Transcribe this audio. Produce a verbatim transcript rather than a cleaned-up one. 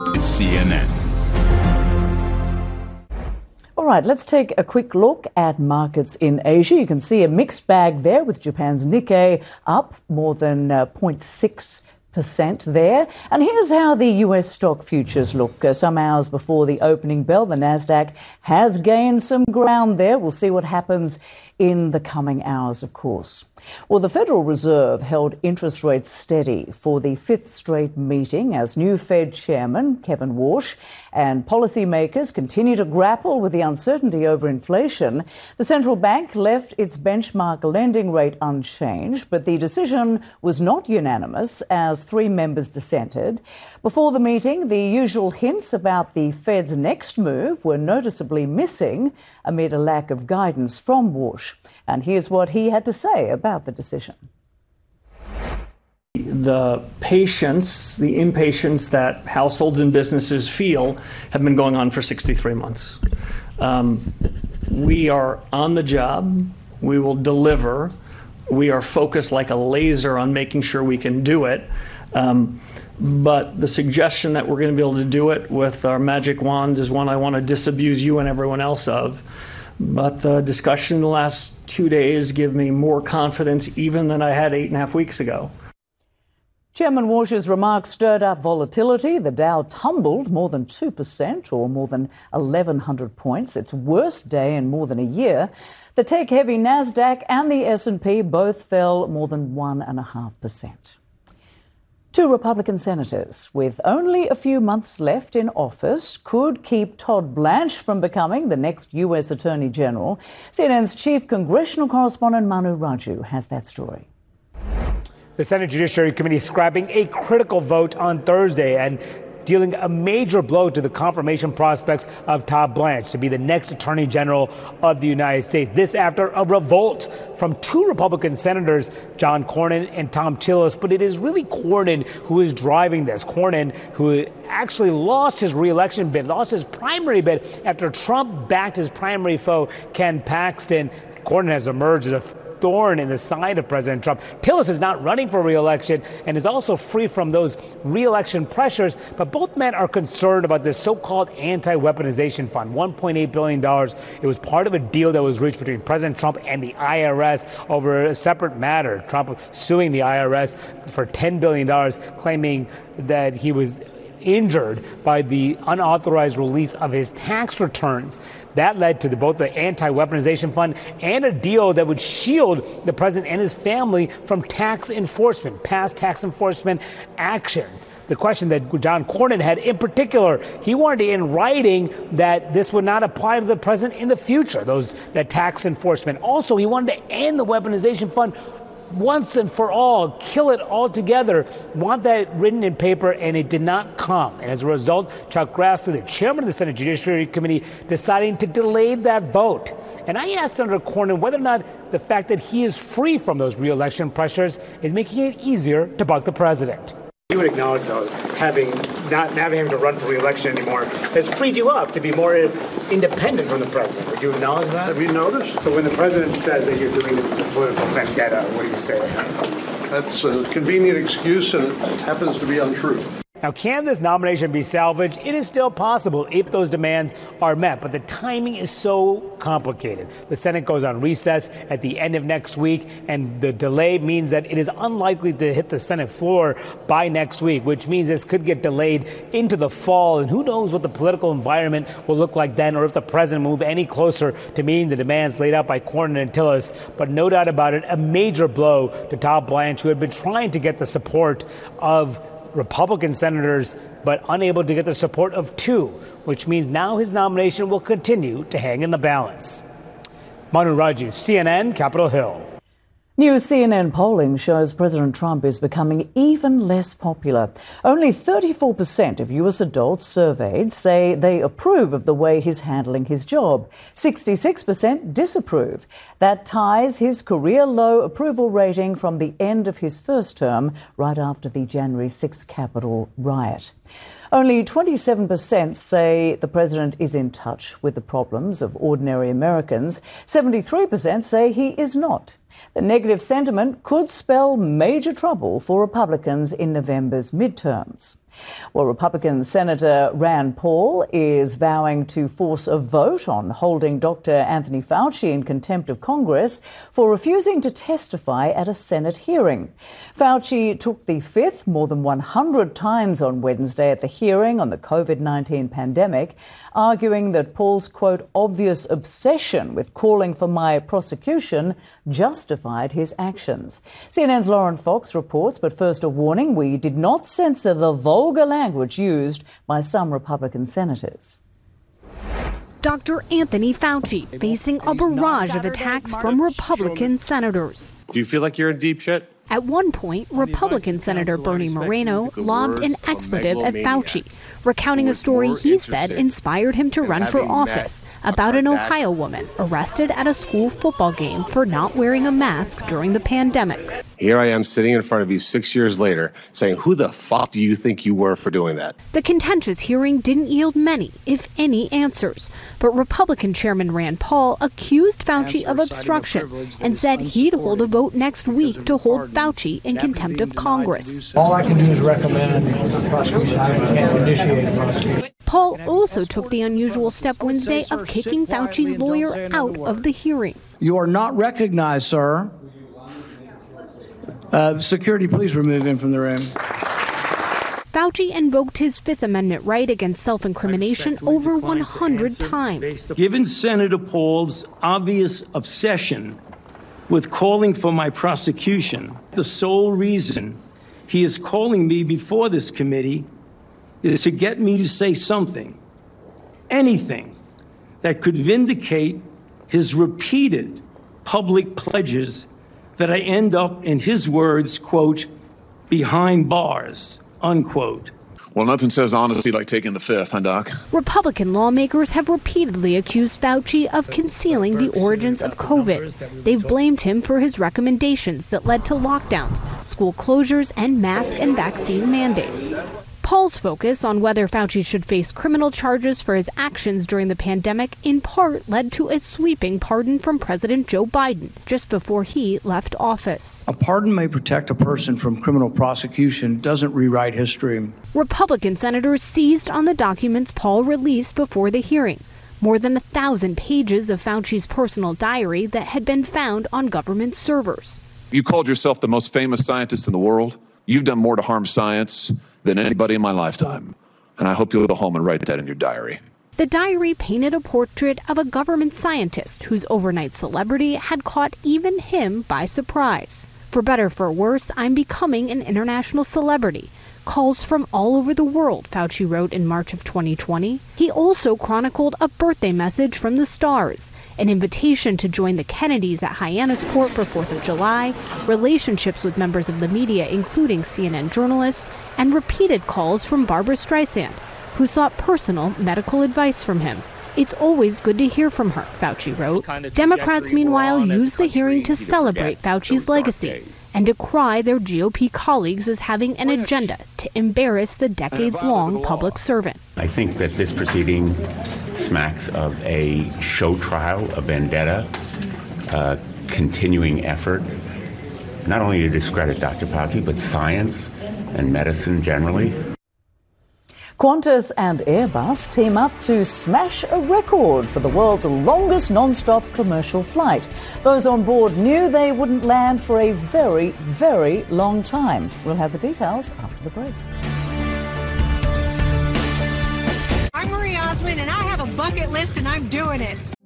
C N N. All right, let's take a quick look at markets in Asia. You can see a mixed bag there with Japan's Nikkei up more than uh, zero point six percent there. And here's how the U S stock futures look. Uh, some hours before the opening bell, the Nasdaq has gained some ground there. We'll see what happens in the coming hours, of course. Well, the Federal Reserve held interest rates steady for the fifth straight meeting as new Fed Chairman Kevin Warsh and policymakers continue to grapple with the uncertainty over inflation. The central bank left its benchmark lending rate unchanged, but the decision was not unanimous as three members dissented. Before the meeting, the usual hints about the Fed's next move were noticeably missing amid a lack of guidance from Warsh. And here's what he had to say about the decision. The patience, the impatience that households and businesses feel have been going on for sixty-three months. Um, we are on the job. We will deliver. We are focused like a laser on making sure we can do it. Um, but the suggestion that we're going to be able to do it with our magic wand is one I want to disabuse you and everyone else of. But the discussion in the last two days give me more confidence even than I had eight and a half weeks ago. Chairman Warsh's remarks stirred up volatility. The Dow tumbled more than two percent or more than eleven hundred points, its worst day in more than a year. The tech-heavy Nasdaq and the S and P both fell more than one point five percent. Two Republican senators, with only a few months left in office, could keep Todd Blanche from becoming the next U S Attorney General. C N N's chief congressional correspondent Manu Raju has that story. The Senate Judiciary Committee scrapping a critical vote on Thursday and dealing a major blow to the confirmation prospects of Todd Blanche to be the next Attorney General of the United States. This after a revolt from two Republican senators, John Cornyn and Thom Tillis. But it is really Cornyn who is driving this. Cornyn, who actually lost his reelection bid, lost his primary bid after Trump backed his primary foe, Ken Paxton. Cornyn has emerged as a thorn in the side of President Trump. Tillis is not running for re-election and is also free from those re-election pressures, but both men are concerned about this so-called anti-weaponization fund, one point eight billion dollars. It was part of a deal that was reached between President Trump and the I R S over a separate matter. Trump suing the I R S for ten billion dollars, claiming that he was injured by the unauthorized release of his tax returns. That led to the, both the anti-weaponization fund and a deal that would shield the president and his family from tax enforcement, past tax enforcement actions. The question that John Cornyn had in particular, he wanted in writing that this would not apply to the president in the future, those that tax enforcement. Also, he wanted to end the weaponization fund once and for all, kill it altogether, want that written in paper, and it did not come. And as a result, Chuck Grassley, the chairman of the Senate Judiciary Committee, deciding to delay that vote. And I asked Senator Cornyn whether or not the fact that he is free from those re-election pressures is making it easier to buck the president. You would acknowledge, though, having not, not having to run for re-election anymore has freed you up to be more independent from the president. Would you acknowledge that? Have you noticed? So when the president says that you're doing this as a political vendetta, what do you say to that? That's a convenient excuse, and it happens to be untrue. Now, can this nomination be salvaged? It is still possible if those demands are met, but the timing is so complicated. The Senate goes on recess at the end of next week, and the delay means that it is unlikely to hit the Senate floor by next week, which means this could get delayed into the fall, and who knows what the political environment will look like then, or if the president will move any closer to meeting the demands laid out by Cornyn and Tillis. But no doubt about it, a major blow to Todd Blanche, who had been trying to get the support of Republican senators, but unable to get the support of two, which means now his nomination will continue to hang in the balance. Manu Raju, C N N, Capitol Hill. New C N N polling shows President Trump is becoming even less popular. Only thirty-four percent of U S adults surveyed say they approve of the way he's handling his job. sixty-six percent disapprove. That ties his career low approval rating from the end of his first term, right after the January sixth Capitol riot. Only twenty-seven percent say the president is in touch with the problems of ordinary Americans. seventy-three percent say he is not. The negative sentiment could spell major trouble for Republicans in November's midterms. Well, Republican Senator Rand Paul is vowing to force a vote on holding Doctor Anthony Fauci in contempt of Congress for refusing to testify at a Senate hearing. Fauci took the fifth more than one hundred times on Wednesday at the hearing on the COVID nineteen pandemic, arguing that Paul's, quote, obvious obsession with calling for my prosecution justified his actions. C N N's Lauren Fox reports, but first a warning, we did not censor the vulgar language used by some Republican senators. Doctor Anthony Fauci facing a barrage of attacks from Republican senators. Do you feel like you're in deep shit? At one point, Republican Senator Bernie Moreno lobbed an expletive at Fauci, recounting a story he said inspired him to run for office about an Ohio woman arrested at a school football game for not wearing a mask during the pandemic. Here I am sitting in front of you six years later saying, who the fuck do you think you were for doing that? The contentious hearing didn't yield many, if any, answers. But Republican Chairman Rand Paul accused Fauci of obstruction and said he'd hold a vote next week to hold Fauci in contempt of Congress. All I can do is recommend prosecution. I can't initiate a prosecution. Paul also took the unusual step Wednesday of kicking Fauci's lawyer out of the hearing. You are not recognized, sir. Uh, security, please remove him from the room. Fauci invoked his Fifth Amendment right against self-incrimination over one hundred times. Given Senator Paul's obvious obsession with calling for my prosecution, the sole reason he is calling me before this committee is to get me to say something, anything, that could vindicate his repeated public pledges that I end up, in his words, quote, behind bars, unquote. Well, nothing says honesty like taking the fifth, huh, Doc? Republican lawmakers have repeatedly accused Fauci of concealing the origins of COVID. They've blamed him for his recommendations that led to lockdowns, school closures, and mask and vaccine mandates. Paul's focus on whether Fauci should face criminal charges for his actions during the pandemic in part led to a sweeping pardon from President Joe Biden just before he left office. A pardon may protect a person from criminal prosecution, doesn't rewrite history. Republican senators seized on the documents Paul released before the hearing. More than a thousand pages of Fauci's personal diary that had been found on government servers. You called yourself the most famous scientist in the world. You've done more to harm science than anybody in my lifetime. And I hope you'll go home and write that in your diary. The diary painted a portrait of a government scientist whose overnight celebrity had caught even him by surprise. For better or for worse, I'm becoming an international celebrity. Calls from all over the world, Fauci wrote in March of twenty twenty. He also chronicled a birthday message from the stars, an invitation to join the Kennedys at Hyannisport for fourth of July, relationships with members of the media, including C N N journalists, and repeated calls from Barbra Streisand, who sought personal medical advice from him. It's always good to hear from her, Fauci wrote. Democrats, meanwhile, used the hearing to celebrate Fauci's legacy and decry their G O P colleagues as having an agenda to embarrass the decades-long public servant. I think that this proceeding smacks of a show trial, a vendetta, a continuing effort, not only to discredit Doctor Fauci, but science and medicine generally. Qantas and Airbus team up to smash a record for the world's longest non-stop commercial flight. Those on board knew they wouldn't land for a very, very long time. We'll have the details after the break. I'm Marie Osmond, and I have a bucket list, and I'm doing it.